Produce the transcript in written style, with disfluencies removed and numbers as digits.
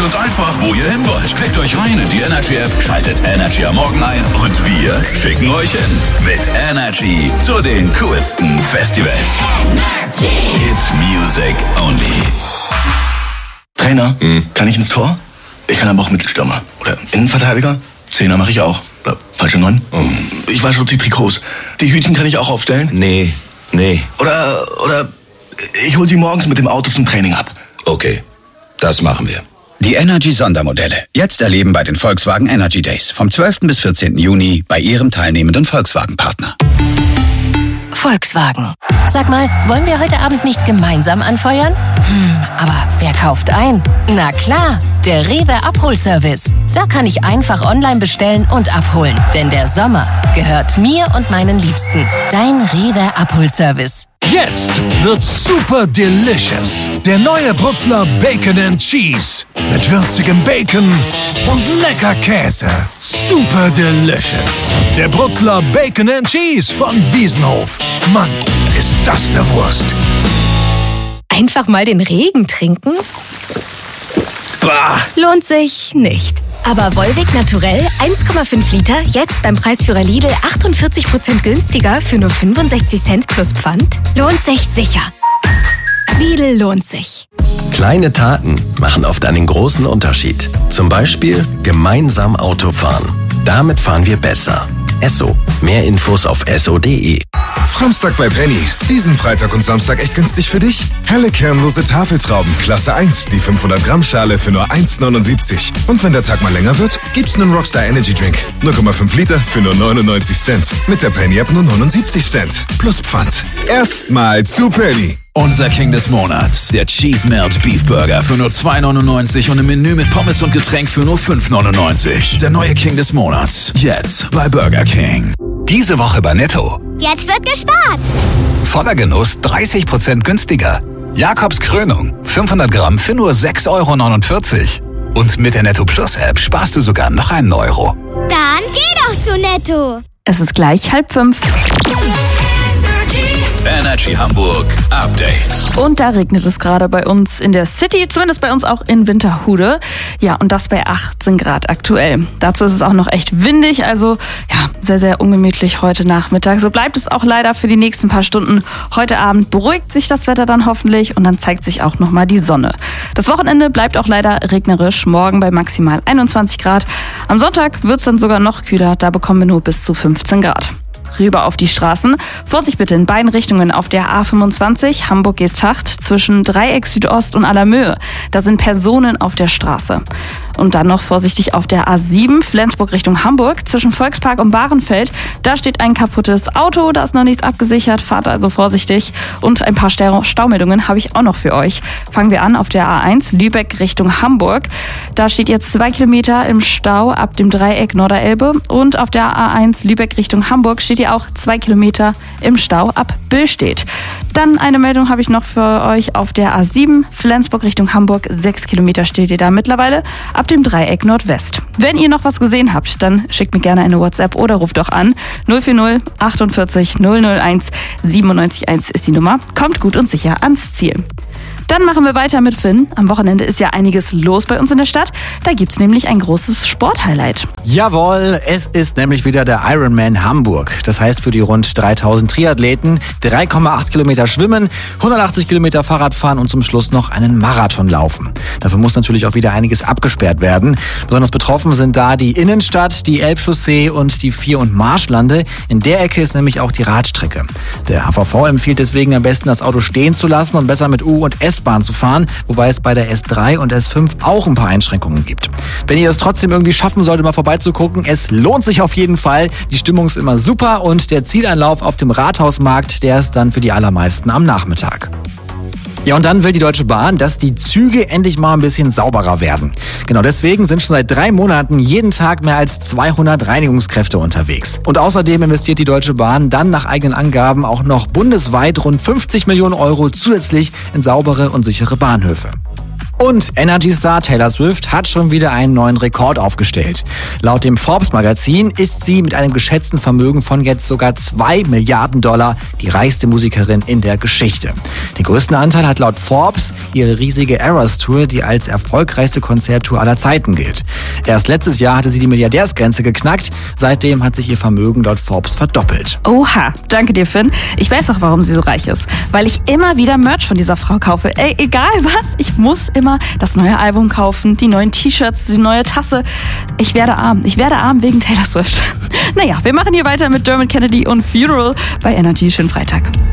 uns einfach, wo ihr hin wollt. Klickt euch rein in die Energy App, schaltet Energy am Morgen ein und wir schicken euch hin. Mit Energy zu den coolsten Festivals. Energy. It's music only. Trainer, kann ich ins Tor? Ich kann aber auch Mittelstürmer. Oder Innenverteidiger? Zehner mache ich auch. Oder falsche 9? Ich wasche die Trikots. Die Hütchen kann ich auch aufstellen? Nee. Oder ich hol sie morgens mit dem Auto zum Training ab. Okay, das machen wir. Die Energy-Sondermodelle. Jetzt erleben bei den Volkswagen Energy Days. Vom 12. bis 14. Juni bei Ihrem teilnehmenden Volkswagen-Partner. Volkswagen. Sag mal, wollen wir heute Abend nicht gemeinsam anfeuern? Aber wer kauft ein? Na klar, der Rewe Abholservice. Da kann ich einfach online bestellen und abholen. Denn der Sommer gehört mir und meinen Liebsten. Dein Rewe Abholservice. Jetzt wird's super delicious. Der neue Brutzler Bacon and Cheese. Mit würzigem Bacon und lecker Käse. Super delicious. Der Brutzler Bacon and Cheese von Wiesenhof. Mann, ist das eine Wurst. Einfach mal den Regen trinken? Bah. Lohnt sich nicht. Aber Volvic Naturell 1,5 Liter, jetzt beim Preisführer Lidl 48% günstiger für nur 65 Cent plus Pfand? Lohnt sich sicher. Lidl lohnt sich. Kleine Taten machen oft einen großen Unterschied. Zum Beispiel gemeinsam Auto fahren. Damit fahren wir besser. Esso. Mehr Infos auf esso.de. Samstag bei Penny. Diesen Freitag und Samstag echt günstig für dich? Helle kernlose Tafeltrauben, Klasse 1, die 500 Gramm Schale für nur 1,79. Und wenn der Tag mal länger wird, gibt's einen Rockstar Energy Drink. 0,5 Liter für nur 99 Cent. Mit der Penny App nur 79 Cent. Plus Pfand. Erstmal zu Penny. Unser King des Monats, der Cheese Melt Beef Burger für nur 2,99 und ein Menü mit Pommes und Getränk für nur 5,99. Der neue King des Monats, jetzt bei Burger King. Diese Woche bei Netto. Jetzt wird gespart. Voller Genuss 30% günstiger. Jakobs Krönung, 500 Gramm für nur 6,49 €. Und mit der Netto Plus App sparst du sogar noch einen Euro. Dann geh doch zu Netto. Es ist gleich 4:30. Energy Hamburg Updates. Und da regnet es gerade bei uns in der City, zumindest bei uns auch in Winterhude. Ja, und das bei 18 Grad aktuell. Dazu ist es auch noch echt windig, also ja, sehr, sehr ungemütlich heute Nachmittag. So bleibt es auch leider für die nächsten paar Stunden. Heute Abend beruhigt sich das Wetter dann hoffentlich und dann zeigt sich auch nochmal die Sonne. Das Wochenende bleibt auch leider regnerisch, morgen bei maximal 21 Grad. Am Sonntag wird es dann sogar noch kühler, da bekommen wir nur bis zu 15 Grad. Rüber auf die Straßen. Vorsicht bitte in beiden Richtungen auf der A25 Hamburg-Geesthacht zwischen Dreieck Südost und Allermöhe. Da sind Personen auf der Straße. Und dann noch vorsichtig auf der A7 Flensburg Richtung Hamburg zwischen Volkspark und Bahrenfeld. Da steht ein kaputtes Auto, da ist noch nichts abgesichert. Fahrt also vorsichtig. Und ein paar Staumeldungen habe ich auch noch für euch. Fangen wir an auf der A1 Lübeck Richtung Hamburg. Da steht jetzt 2 Kilometer im Stau ab dem Dreieck Norderelbe. Und auf der A1 Lübeck Richtung Hamburg steht ihr auch 2 Kilometer im Stau ab Billstedt. Dann eine Meldung habe ich noch für euch auf der A7 Flensburg Richtung Hamburg. 6 Kilometer steht ihr da mittlerweile ab dem Dreieck Nordwest. Wenn ihr noch was gesehen habt, dann schickt mir gerne eine WhatsApp oder ruft doch an. 040 48 001 97 ist die Nummer. Kommt gut und sicher ans Ziel. Dann machen wir weiter mit Finn. Am Wochenende ist ja einiges los bei uns in der Stadt. Da gibt's nämlich ein großes Sporthighlight. Jawohl, es ist nämlich wieder der Ironman Hamburg. Das heißt für die rund 3000 Triathleten 3,8 Kilometer schwimmen, 180 Kilometer Fahrrad fahren und zum Schluss noch einen Marathon laufen. Dafür muss natürlich auch wieder einiges abgesperrt werden. Besonders betroffen sind da die Innenstadt, die Elbchaussee und die Vier- und Marschlande. In der Ecke ist nämlich auch die Radstrecke. Der HVV empfiehlt deswegen am besten, das Auto stehen zu lassen und besser mit U- und S-Bahn zu fahren, wobei es bei der S3 und S5 auch ein paar Einschränkungen gibt. Wenn ihr es trotzdem irgendwie schaffen solltet, mal vorbeizugucken, es lohnt sich auf jeden Fall. Die Stimmung ist immer super und der Zieleinlauf auf dem Rathausmarkt, der ist dann für die allermeisten am Nachmittag. Ja, und dann will die Deutsche Bahn, dass die Züge endlich mal ein bisschen sauberer werden. Genau deswegen sind schon seit 3 Monaten jeden Tag mehr als 200 Reinigungskräfte unterwegs. Und außerdem investiert die Deutsche Bahn dann nach eigenen Angaben auch noch bundesweit rund 50 Millionen Euro zusätzlich in saubere und sichere Bahnhöfe. Und Energy-Star Taylor Swift hat schon wieder einen neuen Rekord aufgestellt. Laut dem Forbes-Magazin ist sie mit einem geschätzten Vermögen von jetzt sogar $2 Milliarden die reichste Musikerin in der Geschichte. Den größten Anteil hat laut Forbes ihre riesige Eras-Tour, die als erfolgreichste Konzerttour aller Zeiten gilt. Erst letztes Jahr hatte sie die Milliardärsgrenze geknackt. Seitdem hat sich ihr Vermögen laut Forbes verdoppelt. Oha, danke dir, Finn. Ich weiß auch, warum sie so reich ist. Weil ich immer wieder Merch von dieser Frau kaufe. Ey, egal was, ich muss immer das neue Album kaufen, die neuen T-Shirts, die neue Tasse. Ich werde arm. Ich werde arm wegen Taylor Swift. Naja, wir machen hier weiter mit Dermot Kennedy und Funeral bei Energy. Schönen Freitag.